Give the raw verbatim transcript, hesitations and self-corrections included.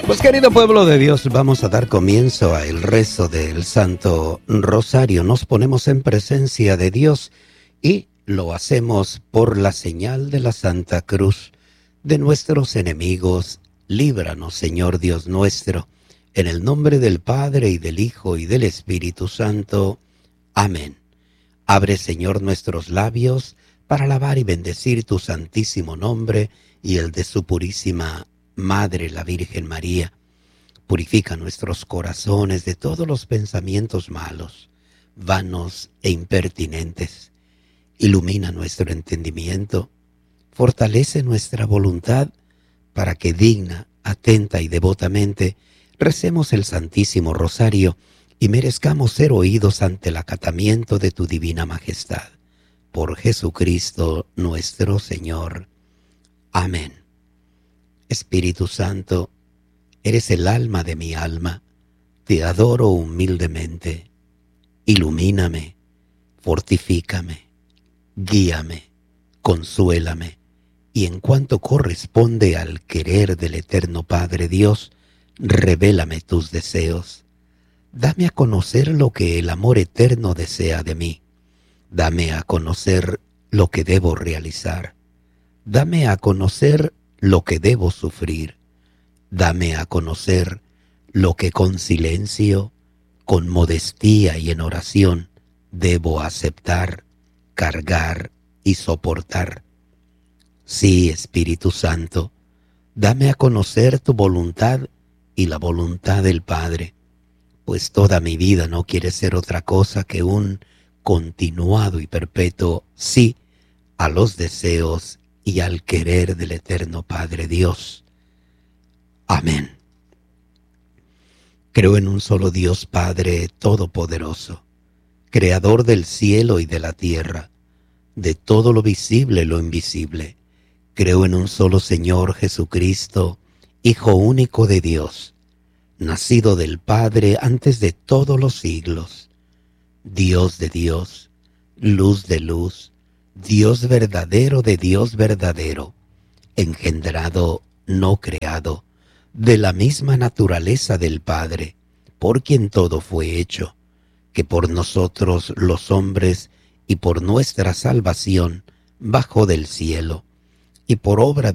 Pues querido pueblo de Dios, vamos a dar comienzo al rezo del Santo Rosario. Nos ponemos en presencia de Dios y lo hacemos por la señal de la Santa Cruz de nuestros enemigos. Líbranos, Señor Dios nuestro, en el nombre del Padre y del Hijo y del Espíritu Santo. Amén. Abre, Señor, nuestros labios para alabar y bendecir tu santísimo nombre y el de su purísima Madre, la Virgen María. Purifica nuestros corazones de todos los pensamientos malos, vanos e impertinentes. Ilumina nuestro entendimiento, fortalece nuestra voluntad para que digna, atenta y devotamente recemos el Santísimo Rosario y merezcamos ser oídos ante el acatamiento de tu divina majestad. Por Jesucristo nuestro Señor. Amén. Espíritu Santo, eres el alma de mi alma, te adoro humildemente. Ilumíname, fortifícame, guíame, consuélame, y en cuanto corresponde al querer del eterno Padre Dios, revélame tus deseos. Dame a conocer lo que el amor eterno desea de mí. Dame a conocer lo que debo realizar. Dame a conocer lo que debo sufrir. Dame a conocer lo que con silencio, con modestia y en oración debo aceptar, cargar y soportar. Sí, Espíritu Santo, dame a conocer tu voluntad y la voluntad del Padre, pues toda mi vida no quiere ser otra cosa que un continuado y perpetuo sí a los deseos y al querer del eterno Padre Dios. Amén. Creo en un solo Dios Padre Todopoderoso, Creador del cielo y de la tierra, de todo lo visible y lo invisible. Creo en un solo Señor Jesucristo, Hijo único de Dios, nacido del Padre antes de todos los siglos, Dios de Dios, luz de luz, Dios verdadero de Dios verdadero, engendrado, no creado, de la misma naturaleza del Padre, por quien todo fue hecho, que por nosotros los hombres y por nuestra salvación bajó del cielo, y por obra